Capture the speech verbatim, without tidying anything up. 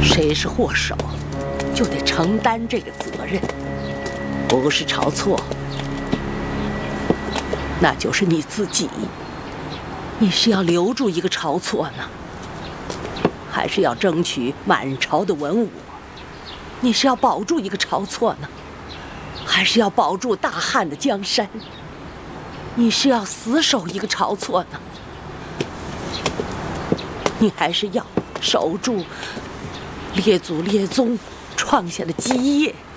谁是祸首，就得承担这个责任。不是晁错，那就是你自己。你是要留住一个晁错呢，还是要争取满朝的文武？你是要保住一个晁错呢，还是要保住大汉的江山？你是要死守一个晁错呢，你还是要守住列祖列宗创下的基业？